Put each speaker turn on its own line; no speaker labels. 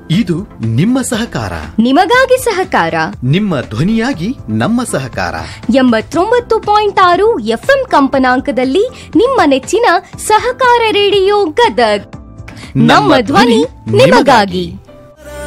ಇದು ನಿಮ್ಮ ಸಹಕಾರ
ನಿಮಗಾಗಿ ಸಹಕಾರ
ನಿಮ್ಮ ಧ್ವನಿಯಾಗಿ ನಮ್ಮ ಸಹಕಾರ
89.6 ಎಫ್ಎಂ ಕಂಪನಾಂಕದಲ್ಲಿ ನಿಮ್ಮ ನೆಚ್ಚಿನ ಸಹಕಾರ ರೇಡಿಯೋ ಗದಗ್ ನಮ್ಮ ಧ್ವನಿ ನಿಮಗಾಗಿ.